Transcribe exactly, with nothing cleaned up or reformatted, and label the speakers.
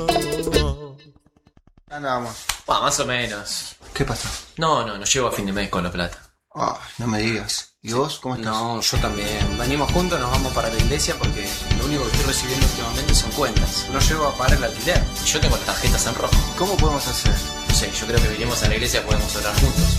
Speaker 1: Andamos.
Speaker 2: Ah, más o menos.
Speaker 1: ¿Qué pasa?
Speaker 2: No, no, no llego a fin de mes con la plata.
Speaker 1: Ah, no me digas. ¿Y vos cómo estás?
Speaker 3: No, yo también. Venimos juntos, nos vamos para la iglesia porque lo único que estoy recibiendo últimamente son cuentas. No llego a pagar el alquiler.
Speaker 2: Y yo tengo las tarjetas en rojo.
Speaker 1: ¿Cómo podemos hacer?
Speaker 2: No sé, yo creo que venimos a la iglesia, podemos orar juntos.